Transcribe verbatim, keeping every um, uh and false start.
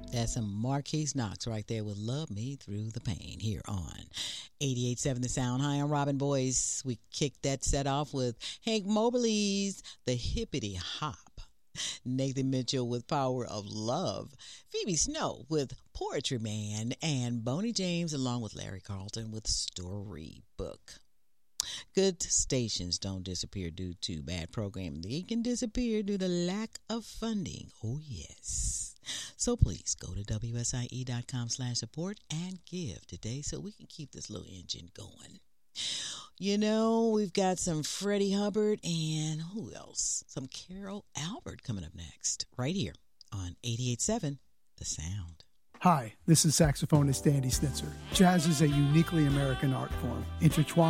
That's some Marquise Knox right there with Love Me Through the Pain here on eighty-eight point seven The Sound. Hi, I'm Robin Boyce. We kicked that set off with Hank Mobley's The Hippity Hop. Nathan Mitchell with Power of Love. Phoebe Snow with Poetry Man. And Boney James along with Larry Carlton with Storybook. Good stations don't disappear due to bad programming. They can disappear due to lack of funding. Oh, yes. So please go to W S I E dot com slash support and give today so we can keep this little engine going. You know, we've got some Freddie Hubbard and who else? Some Carol Albert coming up next right here on eighty-eight point seven The Sound. Hi, this is saxophonist Andy Snitzer. Jazz is a uniquely American art form, intertwined